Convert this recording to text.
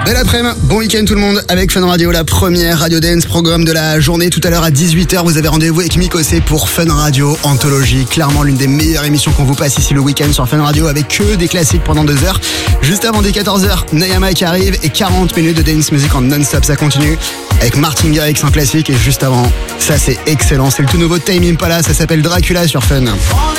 Belle après-midi, bon week-end tout le monde avec Fun Radio, la première Radio Dance, programme de la journée. Tout à l'heure à 18h, vous avez rendez-vous avec Mikosé pour Fun Radio Anthologie. Clairement l'une des meilleures émissions qu'on vous passe ici le week-end sur Fun Radio avec que des classiques pendant 2 heures. Juste avant des 14h, Nayama qui arrive et 40 minutes de dance music en non-stop, ça continue. Avec Martin Garrix en classique et juste avant, ça c'est excellent, c'est le tout nouveau Tame Impala, ça s'appelle Dracula sur Fun.